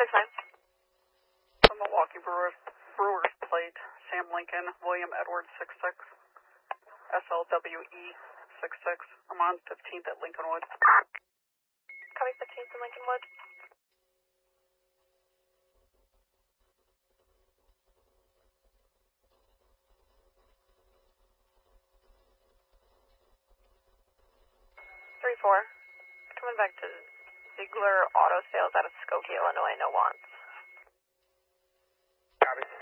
6-9. The Milwaukee Brewers plate, Sam Lincoln, William Edwards 66, SLWE 66. I'm on 15th at Lincolnwood. Copy 15th in Lincolnwood. Coming back to Ziegler Auto Sales out of Skokie, Illinois, no wants. Copy.